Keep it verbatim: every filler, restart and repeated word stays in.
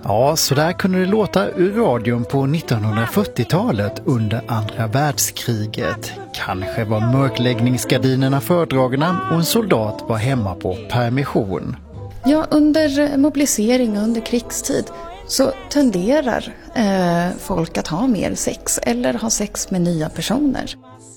Ja, så där kunde det låta ur radion på nittonhundrafyrtiotalet under andra världskriget. Kanske var mörkläggningsgardinerna fördragna och en soldat var hemma på permission. Ja, under mobilisering och under krigstid så tenderar eh, folk att ha mer sex eller ha sex med nya personer.